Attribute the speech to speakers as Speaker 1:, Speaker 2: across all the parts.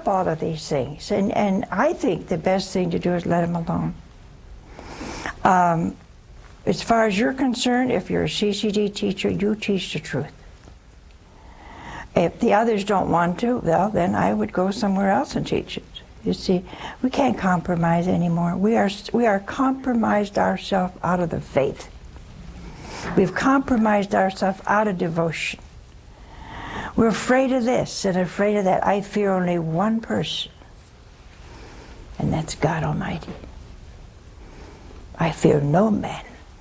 Speaker 1: up all of these things. And I think the best thing to do is let them alone. As far as you're concerned, if you're a CCD teacher, you teach the truth. If the others don't want to, well, then I would go somewhere else and teach it. You see, we can't compromise anymore. We are compromised ourselves out of the faith. We've compromised ourselves out of devotion. We're afraid of this and afraid of that. I fear only one person, and that's God Almighty. I fear no man.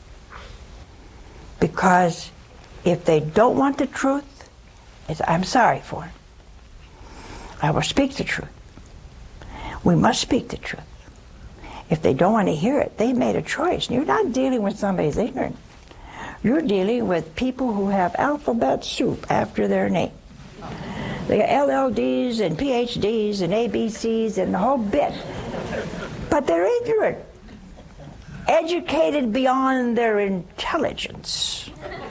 Speaker 1: Because if they don't want the truth, I'm sorry for them. I will speak the truth. We must speak the truth. If they don't want to hear it, they made a choice. You're not dealing with somebody who's ignorant. You're dealing with people who have alphabet soup after their name. They got LLDs and PhDs and ABCs and the whole bit. But they're ignorant. Educated beyond their intelligence.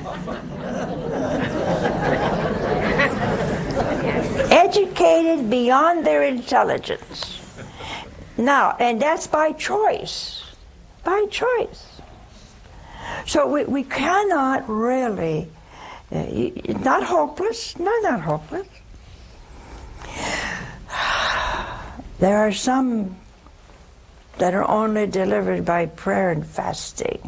Speaker 1: Educated beyond their intelligence. Now, and that's by choice. By choice. So we cannot really, not hopeless, no, not hopeless. There are some that are only delivered by prayer and fasting.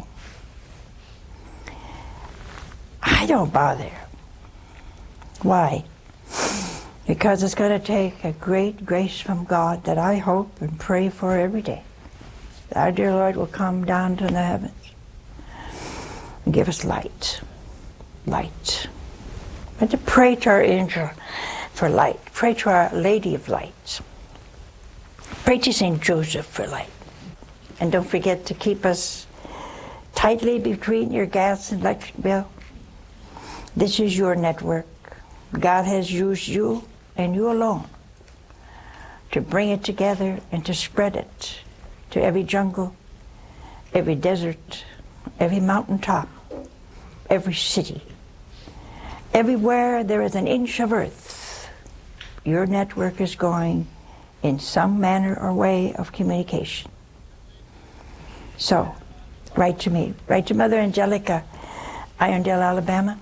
Speaker 1: I don't bother. Why? Because it's going to take a great grace from God that I hope and pray for every day. Our dear Lord will come down to the heavens and give us light. Light. And to pray to our angel for light. Pray to Our Lady of Light. Pray to St. Joseph for light. And don't forget to keep us tightly between your gas and electric bill. This is your network. God has used you and you alone to bring it together and to spread it to every jungle, every desert, every mountaintop, every city. Everywhere there is an inch of earth, your network is going in some manner or way of communication. So, write to me. Write to Mother Angelica, Irondale, Alabama,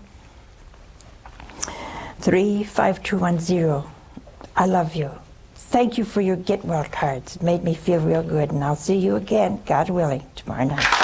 Speaker 1: 35210. I love you. Thank you for your Get Well cards. It made me feel real good, and I'll see you again, God willing, tomorrow night.